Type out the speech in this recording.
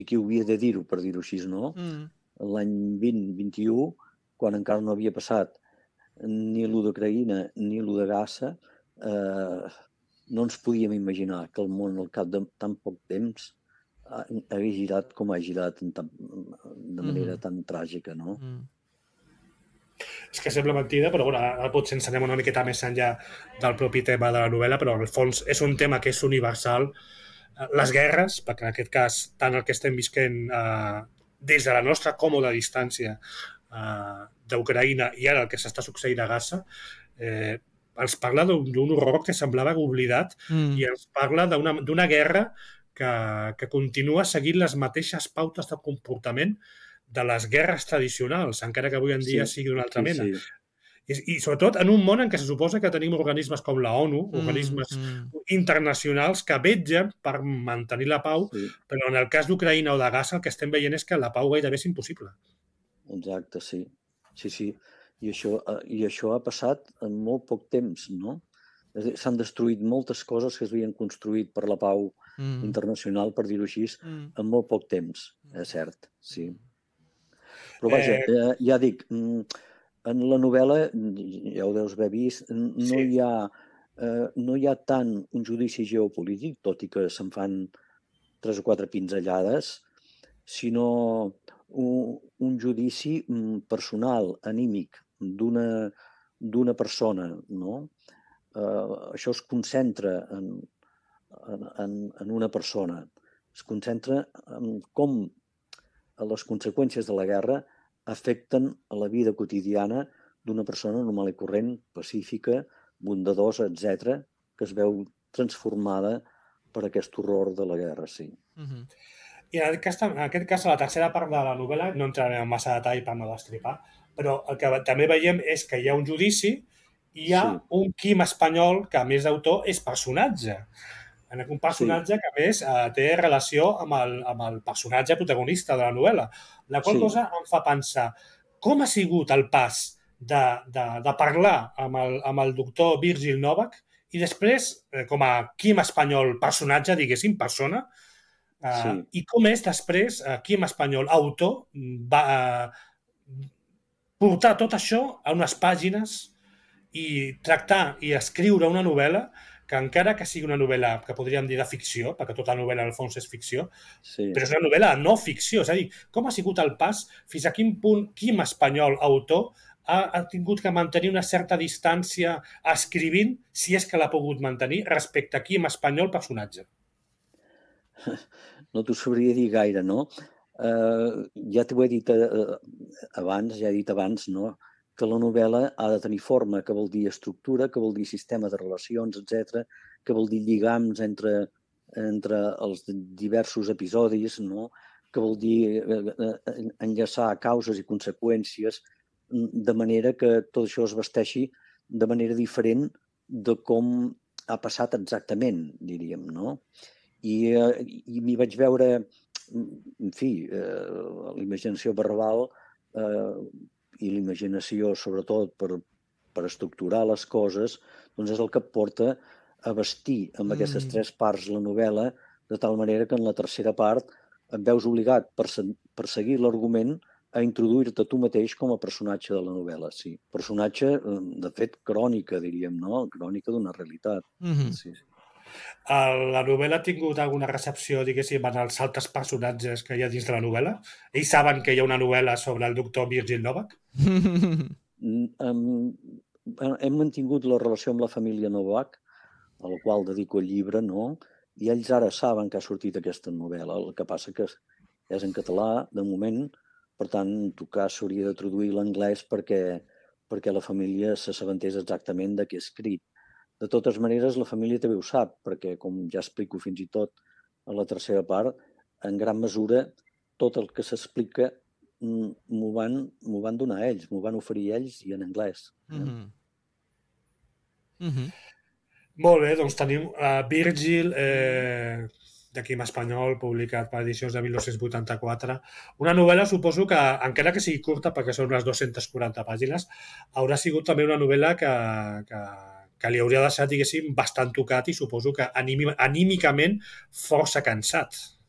qui havia de dir-ho, per dir-ho així, no? L'any 2021, quan encara no havia passat ni l'1 d'Ucraïna ni l'1 de Gaza, no ens podíem imaginar que el món al cap de tan poc temps hagués girat com ha girat de manera tan tràgica, no? És que sembla mentida, però bueno, ara potser ens anem una miqueta més enllà del propi tema de la novel·la, però en el fons és un tema que és universal. Les guerres, perquè en aquest cas tant el que estem visquent des de la nostra còmoda distància d'Ucraïna i ara el que s'està succeint a Gaza, ens parla d'un horror que semblava oblidat i ens parla d'una guerra que continua seguint les mateixes pautes de comportament de les guerres tradicionals, encara que avui en dia sigui d'una altra mena. I sobretot en un món en què se suposa que tenim organismes com la ONU, organismes internacionals que vetgen per mantenir la pau, però en el cas d'Ucraïna o de Gaza el que estem veient és que la pau gairebé és impossible. Exacte, sí. Sí. I això ha passat en molt poc temps, no? S'han destruït moltes coses que s'havien construït per la pau internacional, per dir-ho així, en molt poc temps, és cert, sí. Però vaja, ja dic, en la novel·la, ja ho deus haver vist, no hi ha tant un judici geopolític, tot i que se'n fan 3 o 4 pinzellades, sinó un judici personal, anímic, d'una persona, no? Això es concentra en una persona, es concentra en com les conseqüències de la guerra afecten a la vida quotidiana d'una persona normal i corrent, pacífica, bondadosa, etc., que es veu transformada per aquest horror de la guerra, sí. I en aquest cas, a la tercera part de la novel·la, no entrarem en massa detall per no destripar, però el que també veiem és que hi ha un judici i hi ha un Quim espanyol que, a més d'autor, és personatge. Un personatge que, a més, té relació amb el personatge protagonista de la novel·la. La qual cosa em fa pensar com ha sigut el pas de parlar amb el doctor Virgil Novak i després, com a Quim espanyol personatge, diguéssim, persona, i com és després Quim espanyol autor va portar tot això a unes pàgines i tractar i escriure una novel·la que encara que sigui una novel·la que podríem dir de ficció, perquè tota novel·la al fons és ficció, però és una novel·la de no ficció, és a dir, com ha sigut el pas, fins a quin punt Quim espanyol autor ha tingut que mantenir una certa distància escrivint, si és que l'ha pogut mantenir, respecte a Quim espanyol personatge. No t'ho sabria dir gaire, no? Ja t'ho he dit abans, no? Que la novel·la ha de tenir forma, que vol dir estructura, que vol dir sistema de relacions, etc., que vol dir lligams entre els diversos episodis, no? Que vol dir enllaçar causes i conseqüències, de manera que tot això es vesteixi de manera diferent de com ha passat exactament, diríem, no? I m'hi vaig veure, en fi, l'imaginació verbal i l'imaginació, sobretot, per estructurar les coses, doncs és el que et porta a vestir amb aquestes 3 parts la novel·la, de tal manera que en la tercera part et veus obligat, per seguir l'argument, a introduir-te tu mateix com a personatge de la novel·la, sí. Personatge, de fet, crònica, diríem, no? Crònica d'una realitat. Sí. La novel·la ha tingut alguna recepció, diguéssim, en els altres personatges que hi ha dins de la novel·la? Ells saben que hi ha una novel·la sobre el doctor Virgil Novak? Hem mantingut la relació amb la família Novak, a la qual dedico el llibre, no? I ells ara saben que ha sortit aquesta novel·la. El que passa que és en català, de moment, per tant, en tot cas, s'hauria de traduir l'anglès perquè la família s'assabentés exactament de què he escrit. De totes maneres, la família també ho sap, perquè, com ja explico fins i tot a la tercera part, en gran mesura, tot el que s'explica m'ho van donar ells, m'ho van oferir ells i en anglès. Molt bé, doncs tenim Virgil, de Quim espanyol, publicat per edicions de 1984. Una novel·la, suposo que, encara que sigui curta, perquè són unes 240 pàgines, haurà sigut també una novel·la que li hauria deixat, diguéssim, bastant tocat i suposo que anímicament força cansat.